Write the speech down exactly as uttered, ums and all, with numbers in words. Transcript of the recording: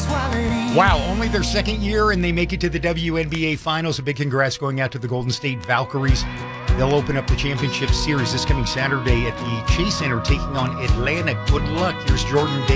Wow, only their second year and they make it to the W N B A Finals. A big congrats going out to the Golden State Valkyries. They'll open up the championship series this coming Saturday at the Chase Center taking on Atlanta. Good luck. Here's Jordan Davis.